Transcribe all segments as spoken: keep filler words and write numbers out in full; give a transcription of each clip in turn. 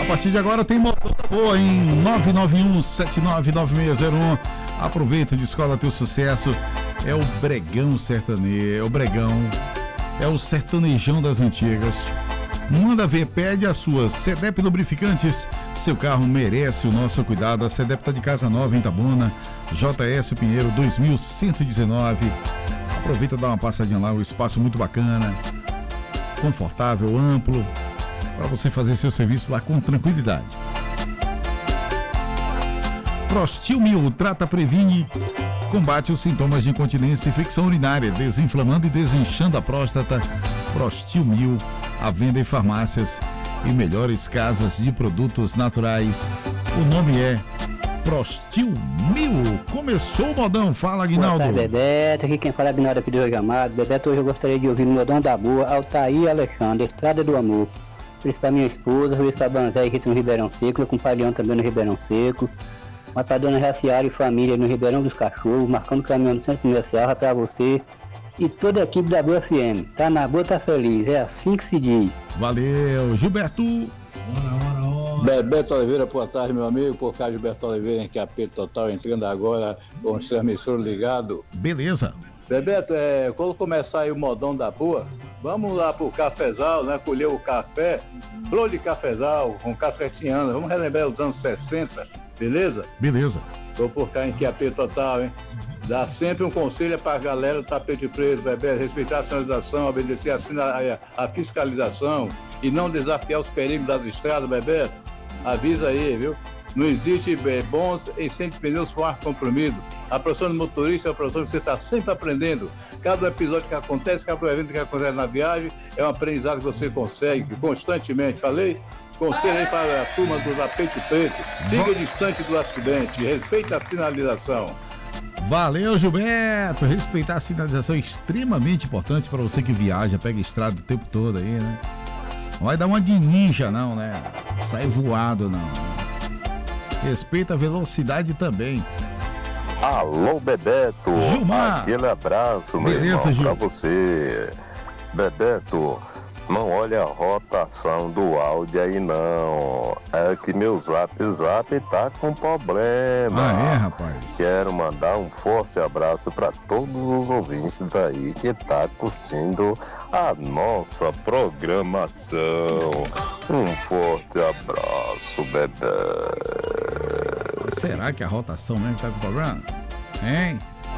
partir de agora tem motor boa em nove nove um, sete nove nove seis zero um. Aproveita de Escola Teu Sucesso. É o bregão sertanejo, é o bregão, é o sertanejão das antigas. Manda ver, pede a sua Cedep Lubrificantes. Seu carro merece o nosso cuidado. A Cedep tá de casa nova em Itabuna, J S Pinheiro dois mil cento e dezenove. Aproveita e dá uma passadinha lá, um espaço muito bacana, confortável, amplo, para você fazer seu serviço lá com tranquilidade. Prostil Mil trata, previne, combate os sintomas de incontinência e infecção urinária, desinflamando e desinchando a próstata. Prostil Mil, à venda em farmácias e melhores casas de produtos naturais. O nome é Prostil Mil. Começou o modão, fala, Aguinaldo. Boa tarde, Bebeto, aqui quem fala é Aguinaldo aqui do Rio Amado. Bebeto, hoje eu gostaria de ouvir no modão da boa, Altair Alexandre, Estrada do Amor. Por isso pra minha esposa, por isso pra Banzé aqui no Ribeirão Seco, com o Palhão também no Ribeirão Seco. Mas pra Dona Jaciara e família no Ribeirão dos Cachorros, marcando o caminhão do centro comercial, pra você e toda a equipe da Boa F M. Tá na boa, tá feliz, é assim que se diz. Valeu, Gilberto. Bebeto Oliveira, boa tarde, meu amigo. Por cá, Gilberto Oliveira, em Capeta Total, entrando agora com o transmissor ligado. Beleza. Bebeto, é, quando começar aí o modão da boa, vamos lá pro cafezal, né? Colher o café, flor de cafezal, com casquetinhando. Vamos relembrar os anos sessenta, beleza? Beleza. Tô por cá em Capeta Total, hein? Dá sempre um conselho para a galera do tapete preto, Bebeto, respeitar a sinalização, obedecer a, a, a fiscalização e não desafiar os perigos das estradas, Bebeto. Avisa aí, viu? Não existe é, bons em cem pneus com ar comprimido. A profissão de motorista é uma profissão que você está sempre aprendendo. Cada episódio que acontece, cada evento que acontece na viagem, é um aprendizado que você consegue constantemente. Falei? Conselho aí para a turma do tapete preto. Siga distante do acidente, respeite a sinalização. Valeu, Gilberto. Respeitar a sinalização é extremamente importante para você que viaja, pega estrada o tempo todo aí, né? Não vai dar uma de ninja, não, né? Sai voado, não. Respeita a velocidade também. Alô, Bebeto. Gilmar. Aquele abraço, meu Beleza, irmão, Gil. pra você. Bebeto, não olha a rotação do áudio aí, não. É que meu zap zap tá com problema. Ah, é, rapaz? Quero mandar um forte abraço para todos os ouvintes aí que tá curtindo a nossa programação. Um forte abraço, Bebeto. Será que a rotação mesmo tá com problema? Hein?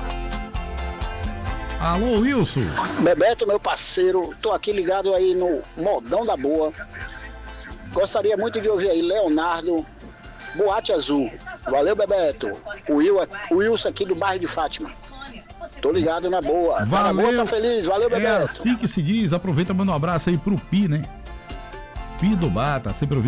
Alô, Wilson. Bebeto, meu parceiro, tô aqui ligado aí no Modão da Boa. Gostaria muito de ouvir aí Leonardo, Boate Azul. Valeu, Bebeto. O, Will, o Wilson aqui do bairro de Fátima. Tô ligado na boa. Tá na boa, tá feliz. Valeu, Bebeto. É assim que se diz. Aproveita e manda um abraço aí pro Pi, né? Pi do Bar, tá sempre ouvindo